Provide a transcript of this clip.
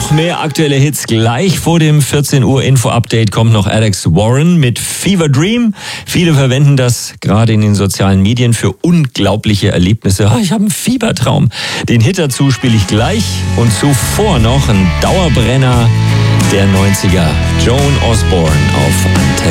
Noch mehr aktuelle Hits gleich vor dem 14 Uhr Info-Update kommt noch Alex Warren mit Fever Dream. Viele verwenden das gerade in den sozialen Medien für unglaubliche Erlebnisse. Ich habe einen Fiebertraum. Den Hit dazu spiele ich gleich und zuvor noch ein Dauerbrenner der 90er. Joan Osborne auf Antenne.